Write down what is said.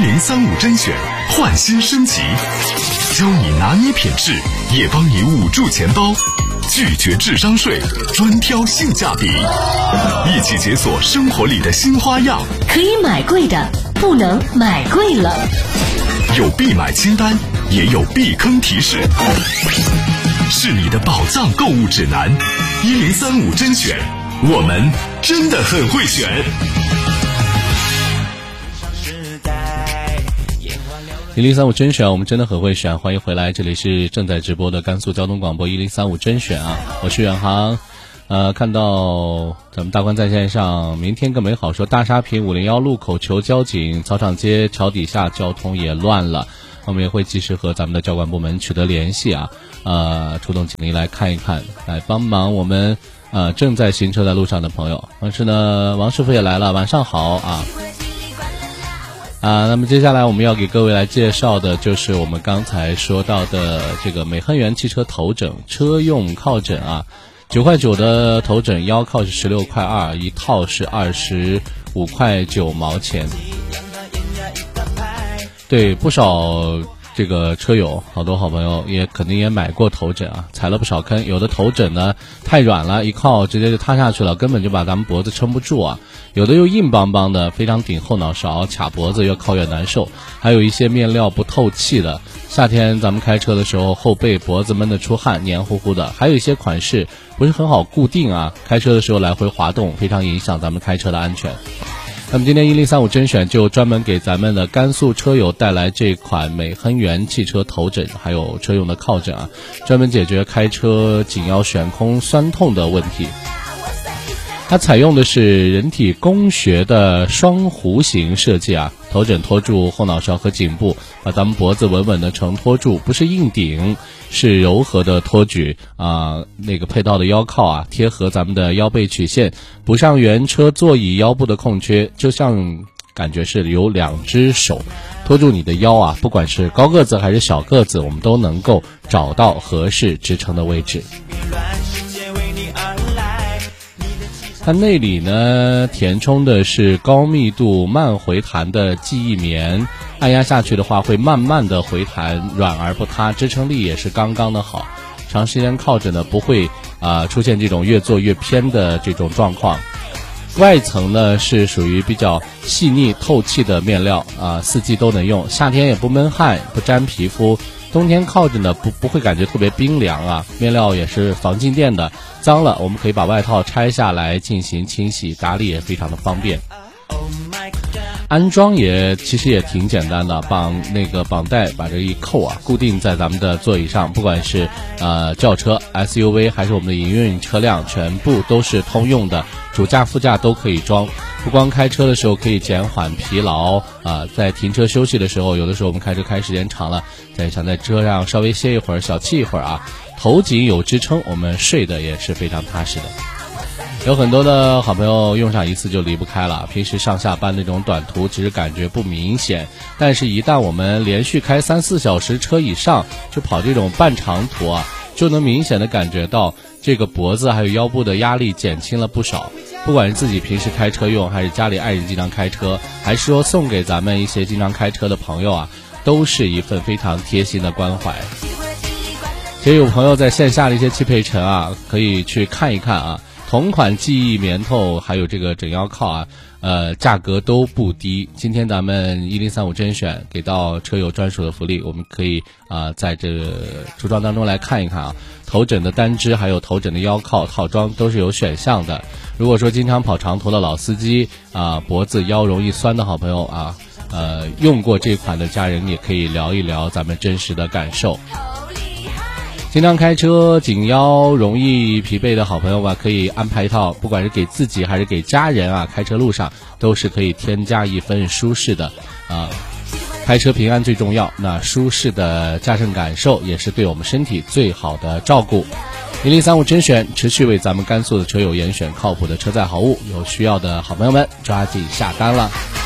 1035甄选焕新升级，教你拿捏品质，也帮你捂住钱包，拒绝智商税，专挑性价比，一起解锁生活里的新花样。 可以买贵的，不能买贵了。 有必买清单，也有避坑提示，是你的宝藏购物指南。1035甄选，我们真的很会选。 1035甄选，我们真的很会选。欢迎回来，这里是正在直播的甘肃交通广播1035甄选啊，我是远航。看到咱们大观在线上，明天更美好说大沙坪501路口求交警，草场街桥底下交通也乱了，我们也会及时和咱们的交管部门取得联系啊，出动警力来看一看，来帮忙我们正在行车在路上的朋友。但是呢，王师傅也来了，晚上好啊。那么接下来我们要给各位来介绍的就是我们刚才说到的这个美亨源汽车头枕车用靠枕啊，9块9的头枕，腰靠是16块2，一套是25块9毛钱。对，不少这个车友，好多好朋友也肯定也买过头枕啊，踩了不少坑。有的头枕呢太软了，一靠直接就塌下去了，根本就把咱们脖子撑不住啊。有的又硬邦邦的，非常顶后脑勺，卡脖子越靠越难受。还有一些面料不透气的，夏天咱们开车的时候后背脖子闷得出汗，黏糊糊的。还有一些款式不是很好固定啊，开车的时候来回滑动，非常影响咱们开车的安全。那么今天1035甄选就专门给咱们的甘肃车友带来这款美亨源汽车头枕还有车用的靠枕啊，专门解决开车颈腰悬空酸痛的问题。它采用的是人体工学的双弧形设计啊，头枕托住后脑勺和颈部，把咱们脖子稳稳的承托住，不是硬顶，是柔和的托举啊。那个配套的腰靠啊，贴合咱们的腰背曲线，补上原车座椅腰部的空缺，就像感觉是有两只手托住你的腰啊，不管是高个子还是小个子，我们都能够找到合适支撑的位置。它内里呢填充的是高密度慢回弹的记忆棉，按压下去的话会慢慢的回弹，软而不塌，支撑力也是刚刚的好，长时间靠着呢不会出现这种越坐越偏的这种状况。外层呢是属于比较细腻透气的面料啊，四季都能用，夏天也不闷汗不粘皮肤，冬天靠着呢不会感觉特别冰凉啊。面料也是防静电的，脏了我们可以把外套拆下来进行清洗，打理也非常的方便。安装也其实也挺简单的，绑带把这一扣啊，固定在咱们的座椅上，不管是轿车 SUV 还是我们的营运车辆，全部都是通用的，主驾副驾都可以装。不光开车的时候可以减缓疲劳在停车休息的时候，有的时候我们开车开时间长了，想在车上稍微歇一会儿小憩一会儿啊，头颈有支撑，我们睡的也是非常踏实的。有很多的好朋友用上一次就离不开了，平时上下班那种短途其实感觉不明显，但是一旦我们连续开3-4小时车以上，就跑这种半长途啊，就能明显的感觉到这个脖子还有腰部的压力减轻了不少。不管是自己平时开车用，还是家里爱人经常开车，还是说送给咱们一些经常开车的朋友啊，都是一份非常贴心的关怀。其实有朋友在线下的一些汽配城啊，可以去看一看啊，同款记忆棉透还有这个枕腰靠啊，价格都不低。今天咱们1035甄选给到车友专属的福利，我们可以在这个橱窗当中来看一看啊，头枕的单支还有头枕的腰靠套装都是有选项的。如果说经常跑长途的老司机脖子腰容易酸的好朋友啊，用过这款的家人也可以聊一聊咱们真实的感受。经常开车颈腰容易疲惫的好朋友可以安排一套，不管是给自己还是给家人啊，开车路上都是可以添加一份舒适的开车平安最重要，那舒适的驾乘感受也是对我们身体最好的照顾。1035甄选持续为咱们甘肃的车友严选靠谱的车载好物，有需要的好朋友们抓紧下单了。